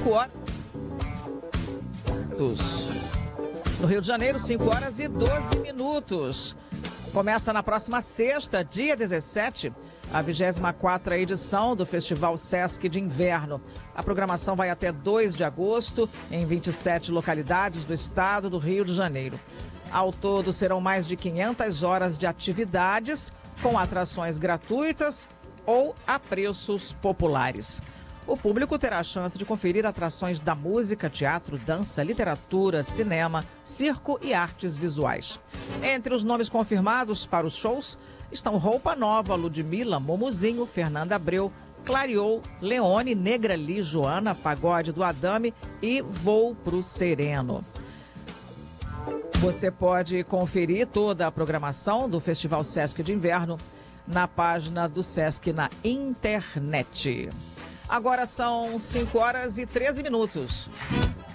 5 horas. No Rio de Janeiro, 5 horas e 12 minutos. Começa na próxima sexta, dia 17, a 24ª edição do Festival Sesc de Inverno. A programação vai até 2 de agosto, em 27 localidades do estado do Rio de Janeiro. Ao todo, serão mais de 500 horas de atividades, com atrações gratuitas ou a preços populares. O público terá a chance de conferir atrações da música, teatro, dança, literatura, cinema, circo e artes visuais. Entre os nomes confirmados para os shows estão Roupa Nova, Ludmilla, Momuzinho, Fernanda Abreu, Clareou, Leone, Negra Li, Joana, Pagode do Adame e Vou pro Sereno. Você pode conferir toda a programação do Festival Sesc de Inverno na página do Sesc na internet. Agora são 5 horas e 13 minutos.